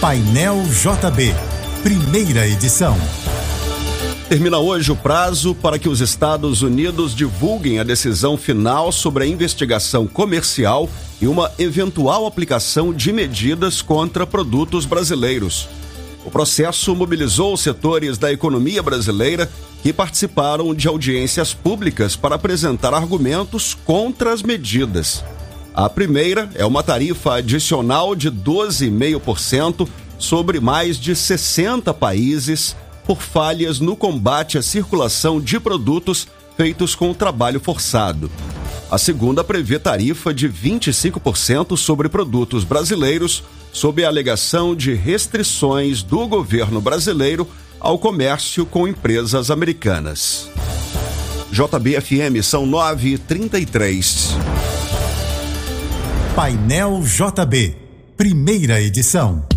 Painel JB, primeira edição. Termina hoje o prazo para que os Estados Unidos divulguem a decisão final sobre a investigação comercial e uma eventual aplicação de medidas contra produtos brasileiros. O processo mobilizou setores da economia brasileira que participaram de audiências públicas para apresentar argumentos contra as medidas. A primeira é uma tarifa adicional de 12,5% sobre mais de 60 países por falhas no combate à circulação de produtos feitos com trabalho forçado. A segunda prevê tarifa de 25% sobre produtos brasileiros, sob a alegação de restrições do governo brasileiro ao comércio com empresas americanas. JB-FM são 9h33. Painel JB, primeira edição.